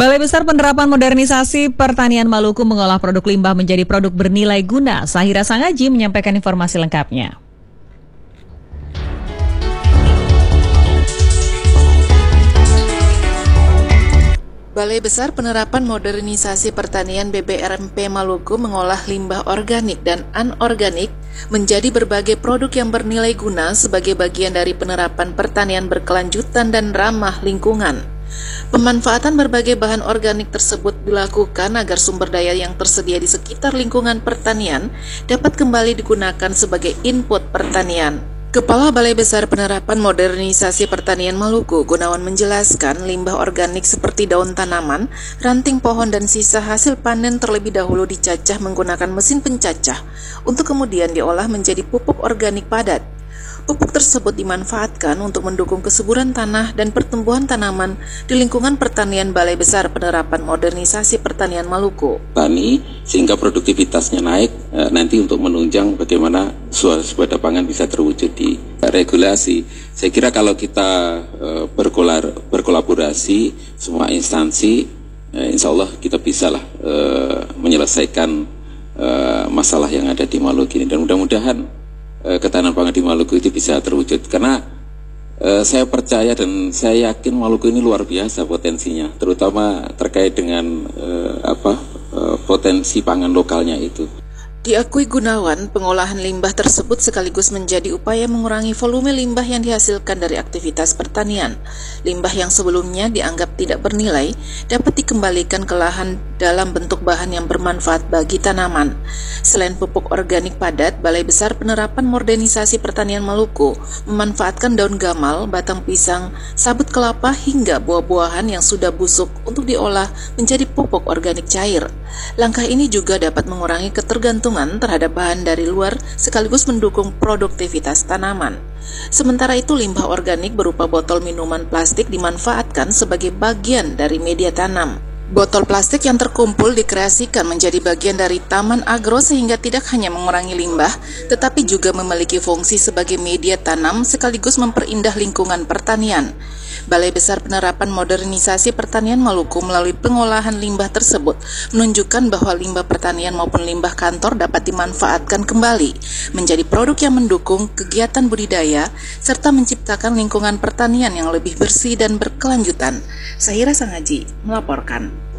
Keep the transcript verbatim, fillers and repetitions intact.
Balai Besar Penerapan Modernisasi Pertanian Maluku mengolah produk limbah menjadi produk bernilai guna. Sahira Sangaji menyampaikan informasi lengkapnya. Balai Besar Penerapan Modernisasi Pertanian B B R M P Maluku mengolah limbah organik dan anorganik menjadi berbagai produk yang bernilai guna sebagai bagian dari penerapan pertanian berkelanjutan dan ramah lingkungan. Pemanfaatan berbagai bahan organik tersebut dilakukan agar sumber daya yang tersedia di sekitar lingkungan pertanian dapat kembali digunakan sebagai input pertanian. Kepala Balai Besar Penerapan Modernisasi Pertanian Maluku, Gunawan, menjelaskan limbah organik seperti daun tanaman, ranting pohon, dan sisa hasil panen terlebih dahulu dicacah menggunakan mesin pencacah untuk kemudian diolah menjadi pupuk organik padat. Pupuk tersebut dimanfaatkan untuk mendukung kesuburan tanah dan pertumbuhan tanaman di lingkungan pertanian Balai Besar Penerapan Modernisasi Pertanian Maluku. Tani sehingga produktivitasnya naik e, nanti untuk menunjang bagaimana swasembada pangan bisa terwujud di regulasi. Saya kira kalau kita e, berkolar, berkolaborasi semua instansi, e, insya Allah kita bisa lah e, menyelesaikan e, masalah yang ada di Maluku ini, dan mudah-mudahan ketahanan pangan di Maluku itu bisa terwujud, karena eh, saya percaya dan saya yakin Maluku ini luar biasa potensinya, terutama terkait dengan eh, apa eh, potensi pangan lokalnya itu. Diakui Gunawan, pengolahan limbah tersebut sekaligus menjadi upaya mengurangi volume limbah yang dihasilkan dari aktivitas pertanian. Limbah yang sebelumnya dianggap tidak bernilai dapat dikembalikan ke lahan dalam bentuk bahan yang bermanfaat bagi tanaman. Selain pupuk organik padat, Balai Besar Penerapan Modernisasi Pertanian Maluku memanfaatkan daun gamal, batang pisang, sabut kelapa hingga buah-buahan yang sudah busuk untuk diolah menjadi pupuk organik cair. Langkah ini juga dapat mengurangi ketergantungan terhadap bahan dari luar sekaligus mendukung produktivitas tanaman. Sementara itu, limbah organik berupa botol minuman plastik dimanfaatkan sebagai bagian dari media tanam. Botol plastik yang terkumpul dikreasikan menjadi bagian dari taman agro sehingga tidak hanya mengurangi limbah, tetapi juga memiliki fungsi sebagai media tanam sekaligus memperindah lingkungan pertanian. Balai Besar Penerapan Modernisasi Pertanian Maluku melalui pengolahan limbah tersebut menunjukkan bahwa limbah pertanian maupun limbah kantor dapat dimanfaatkan kembali menjadi produk yang mendukung kegiatan budidaya serta menciptakan lingkungan pertanian yang lebih bersih dan berkelanjutan. Sahira Sangaji melaporkan.